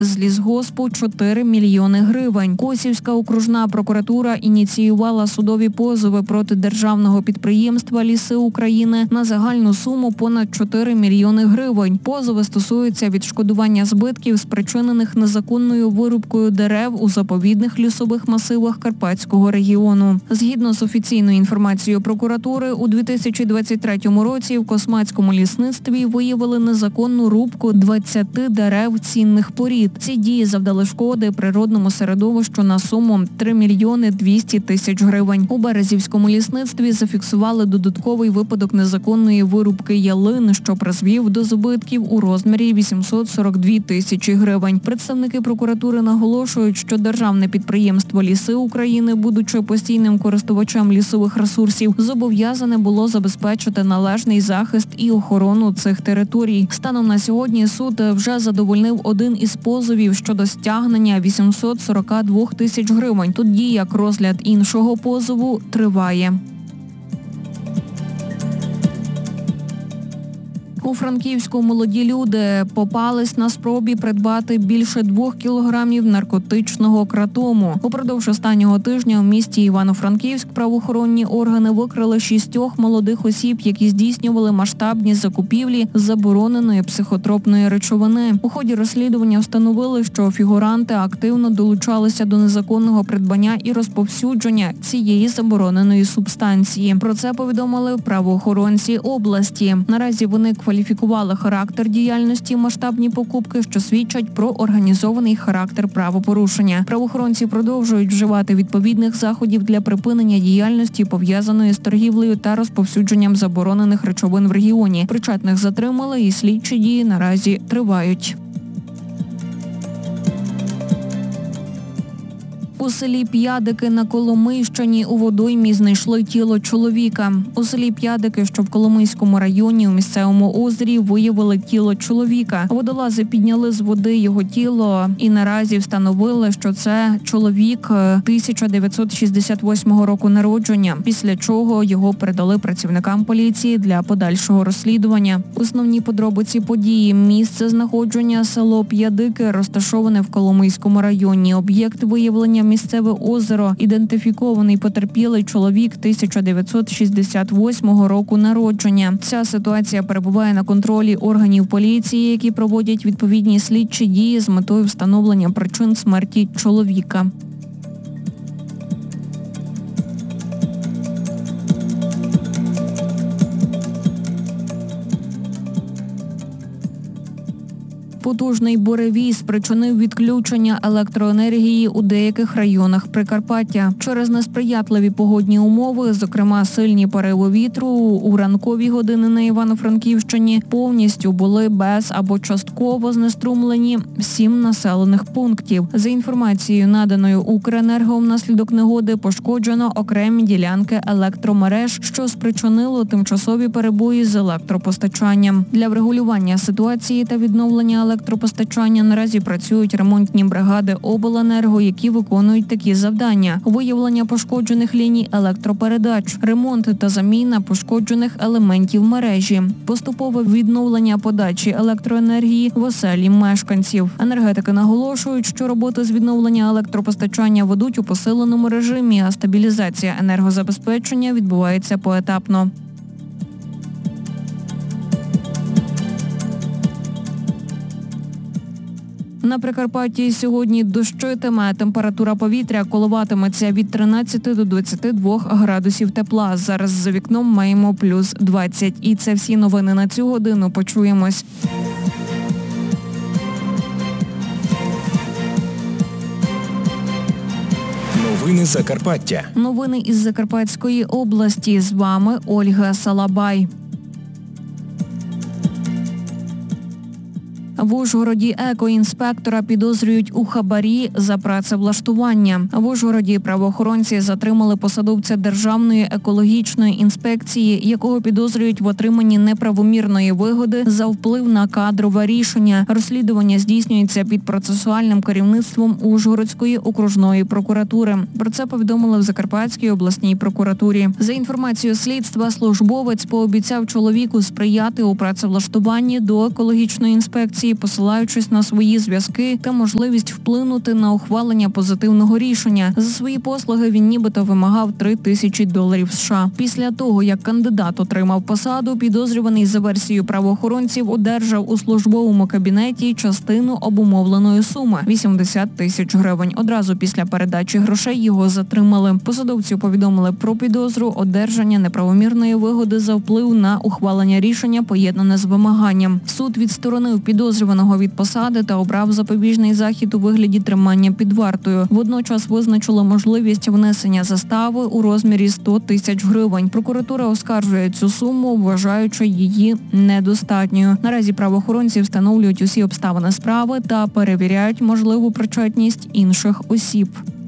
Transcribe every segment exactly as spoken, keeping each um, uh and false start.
з лісгоспу чотири мільйони гривень. Косівська окружна прокуратура ініціювала судові позови проти державного підприємства «Ліси України» на загальну суму понад чотири мільйони гривень. Позови стосуються відшкодування збитків, спричинених незаконною вирубкою дерев у заповідних лісових масивах Карпатського регіону. Згідно з офіційною інформацією прокуратури, у дві тисячі двадцять третьому році в Космацькому лісництві виявили незаконну рубку двадцяти дерев цінних порід. Ці дії завдали шкоди природному середовищу на суму три мільйони двісті тисяч гривень. У Березівському лісництві зафіксували додатковий випадок незаконної вирубки ялин, що призвів до збитків у розмірі вісімсот сорок дві тисячі гривень. Представники прокуратури наголошують, що державне підприємство «Ліси України», будучи постійним користувачем лісових ресурсів, зобов'язане було забезпечити належний захист і охорону цих територій. Станом на сьогодні суд вже задовольнив один із позовів щодо стягнення вісімсот сорок два тисяч гривень. Тоді як розгляд іншого позову триває. У Франківську молоді люди попались на спробі придбати більше двох кілограмів наркотичного кратому. Упродовж останнього тижня у місті Івано-Франківськ правоохоронні органи викрили шістьох молодих осіб, які здійснювали масштабні закупівлі забороненої психотропної речовини. У ході розслідування встановили, що фігуранти активно долучалися до незаконного придбання і розповсюдження цієї забороненої субстанції. Про це повідомили правоохоронці області. Наразі вони кваліфікували характер діяльності, масштабні покупки, що свідчать про організований характер правопорушення. Правоохоронці продовжують вживати відповідних заходів для припинення діяльності, пов'язаної з торгівлею та розповсюдженням заборонених речовин в регіоні. Причетних затримали і слідчі дії наразі тривають. У селі П'ядики на Коломийщині у водоймі знайшли тіло чоловіка. У селі П'ядики, що в Коломийському районі, у місцевому озері виявили тіло чоловіка. Водолази підняли з води його тіло і наразі встановили, що це чоловік тисяча дев'ятсот шістдесят восьмого року народження, після чого його передали працівникам поліції для подальшого розслідування. Основні подробиці події: місце знаходження село П'ядики, розташоване в Коломийському районі. Об'єкт виявлення – місцеве озеро. Ідентифікований потерпілий чоловік тисяча дев'ятсот шістдесят восьмого року народження. Ця ситуація перебуває на контролі органів поліції, які проводять відповідні слідчі дії з метою встановлення причин смерті чоловіка. Потужний буревій спричинив відключення електроенергії у деяких районах Прикарпаття. Через несприятливі погодні умови, зокрема сильні пориви вітру, у ранкові години на Івано-Франківщині повністю були без або частково знеструмлені сім населених пунктів. За інформацією, наданою Укренерго, внаслідок негоди пошкоджено окремі ділянки електромереж, що спричинило тимчасові перебої з електропостачанням. Для врегулювання ситуації та відновлення електропостачання наразі працюють ремонтні бригади обленерго, які виконують такі завдання: виявлення пошкоджених ліній електропередач, ремонт та заміна пошкоджених елементів мережі, поступове відновлення подачі електроенергії в оселі мешканців. Енергетики наголошують, що роботи з відновлення електропостачання ведуть у посиленому режимі, а стабілізація енергозабезпечення відбувається поетапно. На Прикарпатті сьогодні дощитиме. Температура повітря коливатиметься від тринадцяти до двадцяти двох градусів тепла. Зараз за вікном маємо плюс двадцять. І це всі новини на цю годину. Почуємось. Новини Закарпаття. Новини із Закарпатської області. З вами Ольга Салабай. В Ужгороді екоінспектора підозрюють у хабарі за працевлаштування. В Ужгороді правоохоронці затримали посадовця Державної екологічної інспекції, якого підозрюють в отриманні неправомірної вигоди за вплив на кадрове рішення. Розслідування здійснюється під процесуальним керівництвом Ужгородської окружної прокуратури. Про це повідомили в Закарпатській обласній прокуратурі. За інформацією слідства, службовець пообіцяв чоловіку сприяти у працевлаштуванні до екологічної інспекції посилаючись на свої зв'язки та можливість вплинути на ухвалення позитивного рішення. За свої послуги він нібито вимагав три тисячі доларів США. Після того, як кандидат отримав посаду, підозрюваний за версією правоохоронців одержав у службовому кабінеті частину обумовленої суми – вісімдесят тисяч гривень. Одразу після передачі грошей його затримали. Посадовцю повідомили про підозру одержання неправомірної вигоди за вплив на ухвалення рішення, поєднане з вимаганням. Суд відсторонив підозрюваного від посади та обрав запобіжний захід у вигляді тримання під вартою. Водночас визначило можливість внесення застави у розмірі сто тисяч гривень. Прокуратура оскаржує цю суму, вважаючи її недостатньою. Наразі правоохоронці встановлюють усі обставини справи та перевіряють можливу причетність інших осіб.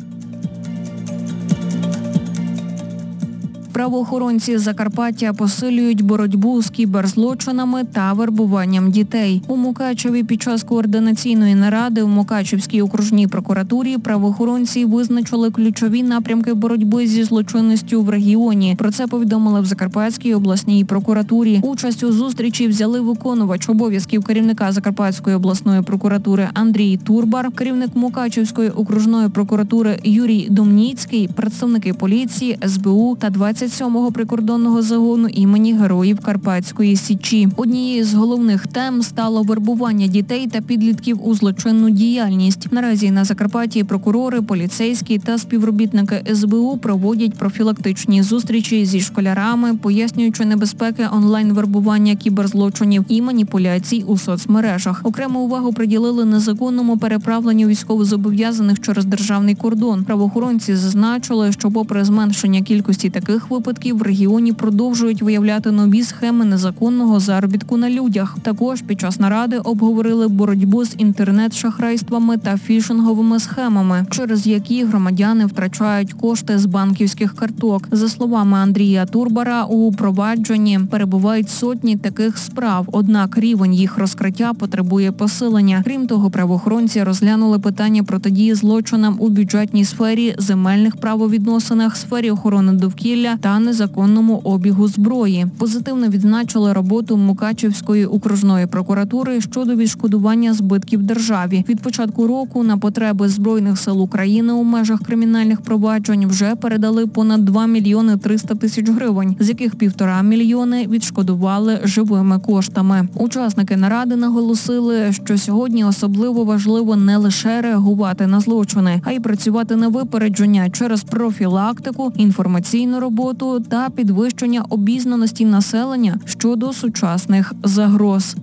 Правоохоронці Закарпаття посилюють боротьбу з кіберзлочинами та вербуванням дітей. У Мукачеві під час координаційної наради в Мукачевській окружній прокуратурі правоохоронці визначили ключові напрямки боротьби зі злочинністю в регіоні. Про це повідомили в Закарпатській обласній прокуратурі. Участь у зустрічі взяли виконувач обов'язків керівника Закарпатської обласної прокуратури Андрій Турбар, керівник Мукачевської окружної прокуратури Юрій Домніцький, представники поліції, ес бе у та двадцять сьомого прикордонного загону імені Героїв Карпатської Січі. Однією з головних тем стало вербування дітей та підлітків у злочинну діяльність. Наразі на Закарпатті прокурори, поліцейські та співробітники ес бе у проводять профілактичні зустрічі зі школярами, пояснюючи небезпеки онлайн-вербування кіберзлочинів і маніпуляцій у соцмережах. Окрему увагу приділили незаконному переправленню військовозобов'язаних через державний кордон. Правоохоронці зазначили, що попри зменшення кількості таких випадків в регіоні продовжують виявляти нові схеми незаконного заробітку на людях. Також під час наради обговорили боротьбу з інтернет-шахрайствами та фішинговими схемами, через які громадяни втрачають кошти з банківських карток. За словами Андрія Турбара, у провадженні перебувають сотні таких справ, однак рівень їх розкриття потребує посилення. Крім того, правоохоронці розглянули питання протидії злочинам у бюджетній сфері, земельних правовідносинах, сфері охорони довкілля та незаконному обігу зброї. Позитивно відзначили роботу Мукачевської окружної прокуратури щодо відшкодування збитків державі. Від початку року на потреби Збройних сил України у межах кримінальних проваджень вже передали понад два мільйони триста тисяч гривень, з яких півтора мільйони відшкодували живими коштами. Учасники наради наголосили, що сьогодні особливо важливо не лише реагувати на злочини, а й працювати на випередження через профілактику, інформаційну роботу та підвищення обізнаності населення щодо сучасних загроз.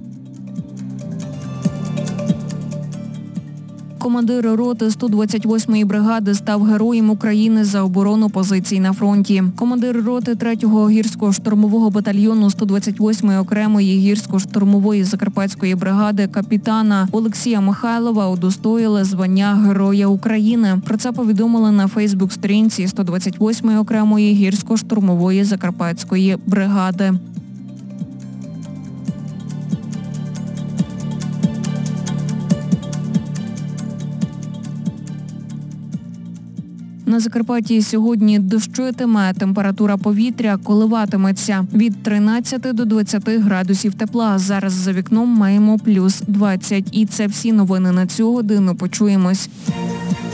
Командир роти сто двадцять восьмої бригади став Героєм України за оборону позицій на фронті. Командир роти третього гірсько-штурмового батальйону сто двадцять восьмої окремої гірсько-штурмової закарпатської бригади капітана Олексія Михайлова удостоїли звання Героя України. Про це повідомили на фейсбук-сторінці сто двадцять восьмої окремої гірсько-штурмової закарпатської бригади. На Закарпатті сьогодні дощитиме, температура повітря коливатиметься від тринадцяти до двадцяти градусів тепла. Зараз за вікном маємо плюс двадцять. І це всі новини на цю годину. Почуємось.